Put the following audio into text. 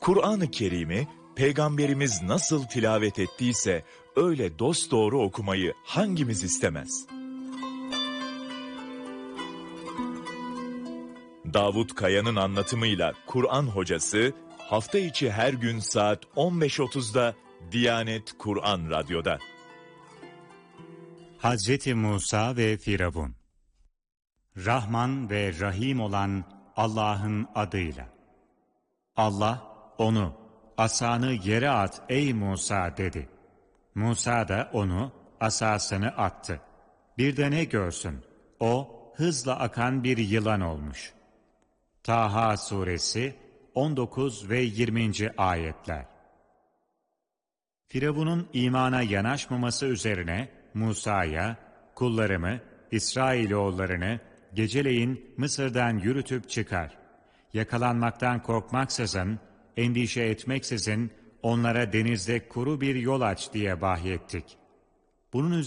Kur'an-ı Kerim'i Peygamberimiz nasıl tilavet ettiyse öyle dosdoğru okumayı hangimiz istemez? Davut Kaya'nın anlatımıyla Kur'an Hocası hafta içi her gün saat 15.30'da Diyanet Kur'an Radyo'da. Hazreti Musa ve Firavun. Rahman ve Rahim olan Allah'ın adıyla. Allah onu, asanı yere at ey Musa dedi. Musa da onu, asasını attı. Bir de ne görsün? O hızla akan bir yılan olmuş. Taha suresi 19 ve 20. ayetler. Firavun'un imana yanaşmaması üzerine Musa'ya, kullarımı, İsrailoğullarını geceleyin Mısır'dan yürütüp çıkar. Yakalanmaktan korkmaksızın, endişe etmeksizin onlara denizde kuru bir yol aç diye vahyettik. Bunun